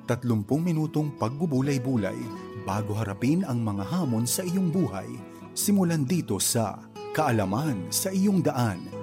30 minutong pagbubulay-bulay bago harapin ang mga hamon sa iyong buhay. Simulan dito sa Kaalaman sa iyong daan.